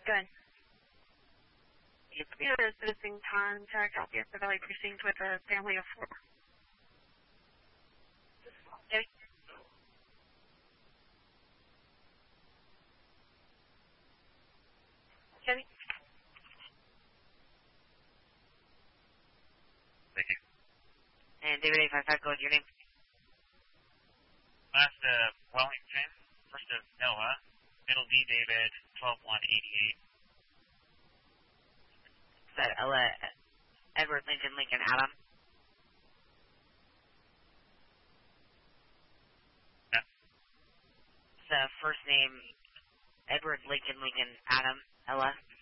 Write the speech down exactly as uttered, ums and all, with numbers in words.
Good. You could be a citizen contact Alpharetta Valley Precinct with a family of four. Debbie? Debbie? Thank you. And David eight five five, go with your name. Last, uh, Wellington. First of Noah. Middle D, David, twelve one eighty-eight. Is that Ella, Edward, Lincoln, Lincoln, Adam? Yeah. Is the first name Edward, Lincoln, Lincoln, Adam, Ella?